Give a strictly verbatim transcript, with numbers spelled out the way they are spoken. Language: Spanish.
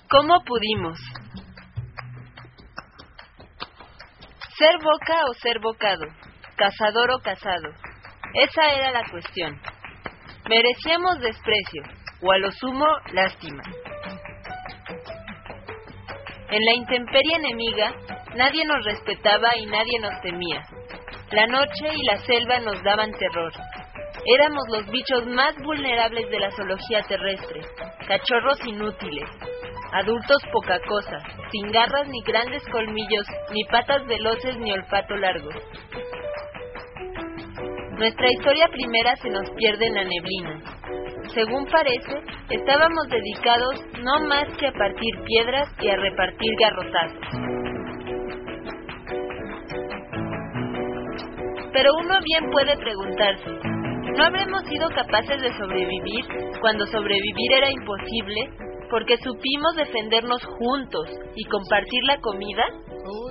¿Cómo pudimos? ¿Ser boca o ser bocado? ¿Cazador o cazado? Esa era la cuestión. Merecíamos desprecio, o a lo sumo, lástima. En la intemperie enemiga, nadie nos respetaba y nadie nos temía. La noche y la selva nos daban terror. Éramos los bichos más vulnerables de la zoología terrestre, cachorros inútiles, adultos poca cosa, sin garras ni grandes colmillos, ni patas veloces ni olfato largo. Nuestra historia primera se nos pierde en la neblina. Según parece, estábamos dedicados no más que a partir piedras y a repartir garrotazos. Pero uno bien puede preguntarse, ¿no habremos sido capaces de sobrevivir cuando sobrevivir era imposible porque supimos defendernos juntos y compartir la comida?